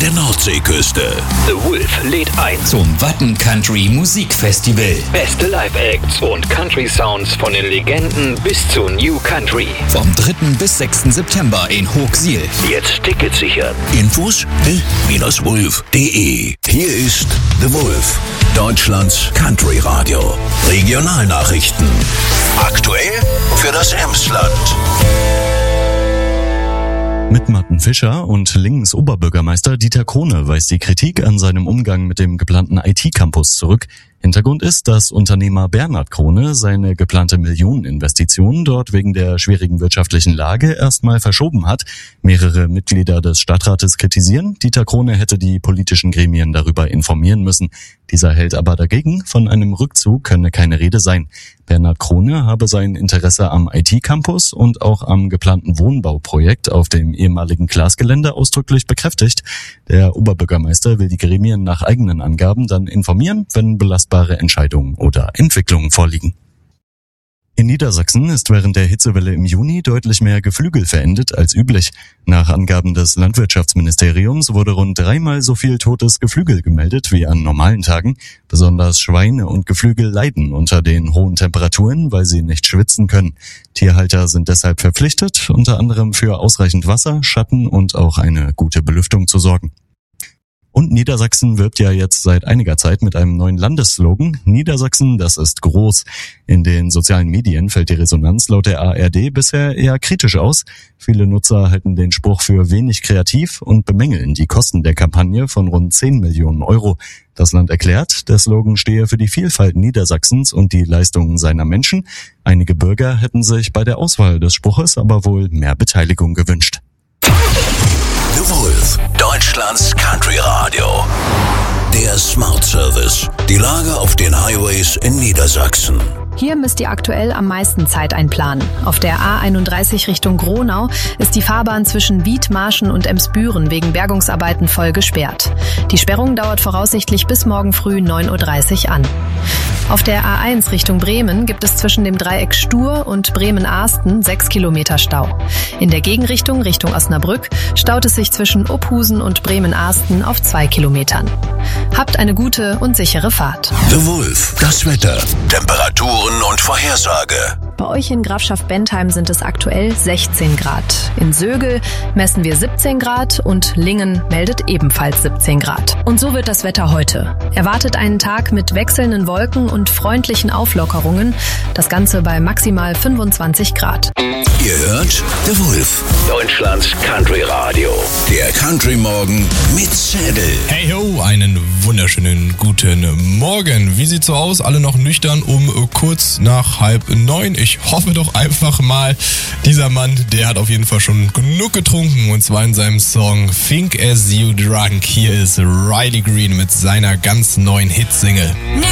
der Nordseeküste. The Wolf lädt ein zum Watten Country Musikfestival. Beste Live-Acts und Country-Sounds von den Legenden bis zu New Country. Vom 3. bis 6. September in Hochsiel. Jetzt Tickets sichern. Infos the-wolf.de. Hier ist The Wolf, Deutschlands Country-Radio. Regionalnachrichten. Aktuell für das Emsland. Mit Martin Fischer und Lingens Oberbürgermeister Dieter Krone weist die Kritik an seinem Umgang mit dem geplanten IT-Campus zurück. Hintergrund ist, dass Unternehmer Bernhard Krone seine geplante Millioneninvestition dort wegen der schwierigen wirtschaftlichen Lage erstmal verschoben hat. Mehrere Mitglieder des Stadtrates kritisieren, Dieter Krone hätte die politischen Gremien darüber informieren müssen. Dieser hält aber dagegen, von einem Rückzug könne keine Rede sein. Bernhard Krone habe sein Interesse am IT-Campus und auch am geplanten Wohnbauprojekt auf dem ehemaligen Glasgelände ausdrücklich bekräftigt. Der Oberbürgermeister will die Gremien nach eigenen Angaben dann informieren, wenn belastbare Entscheidungen oder Entwicklungen vorliegen. In Niedersachsen ist während der Hitzewelle im Juni deutlich mehr Geflügel verendet als üblich. Nach Angaben des Landwirtschaftsministeriums wurde rund 3-mal so viel totes Geflügel gemeldet wie an normalen Tagen. Besonders Schweine und Geflügel leiden unter den hohen Temperaturen, weil sie nicht schwitzen können. Tierhalter sind deshalb verpflichtet, unter anderem für ausreichend Wasser, Schatten und auch eine gute Belüftung zu sorgen. Und Niedersachsen wirbt ja jetzt seit einiger Zeit mit einem neuen Landesslogan. Niedersachsen, das ist groß. In den sozialen Medien fällt die Resonanz laut der ARD bisher eher kritisch aus. Viele Nutzer halten den Spruch für wenig kreativ und bemängeln die Kosten der Kampagne von rund 10 Millionen Euro. Das Land erklärt, der Slogan stehe für die Vielfalt Niedersachsens und die Leistungen seiner Menschen. Einige Bürger hätten sich bei der Auswahl des Spruches aber wohl mehr Beteiligung gewünscht. The Wolf, Deutschlands Country Radio. Der Smart Service. Die Lage auf den Highways in Niedersachsen. Hier müsst ihr aktuell am meisten Zeit einplanen. Auf der A31 Richtung Gronau ist die Fahrbahn zwischen Wiedmarschen und Emsbüren wegen Bergungsarbeiten voll gesperrt. Die Sperrung dauert voraussichtlich bis morgen früh 9.30 Uhr an. Auf der A1 Richtung Bremen gibt es zwischen dem Dreieck Stur und Bremen-Ahsten 6 Kilometer Stau. In der Gegenrichtung Richtung Osnabrück staut es sich zwischen Ophusen und Bremen-Ahsten auf 2 Kilometern. Habt eine gute und sichere Fahrt. The Wolf, das Wetter, Temperaturen und Vorhersage. Bei euch in Grafschaft Bentheim sind es aktuell 16 Grad. In Sögel messen wir 17 Grad und Lingen meldet ebenfalls 17 Grad. Und so wird das Wetter heute. Erwartet einen Tag mit wechselnden Wolken und freundlichen Auflockerungen. Das Ganze bei maximal 25 Grad. Ihr hört The Wolf, Deutschlands Country Radio. Der Country Morgen mit Zettel. Hey ho, einen wunderschönen guten Morgen. Wie sieht's so aus? Alle noch nüchtern um kurz nach 8:30? Ich hoffe doch einfach mal, dieser Mann, der hat auf jeden Fall schon genug getrunken, und zwar in seinem Song Think As You Drunk. Hier ist Riley Green mit seiner ganz neuen Hitsingle.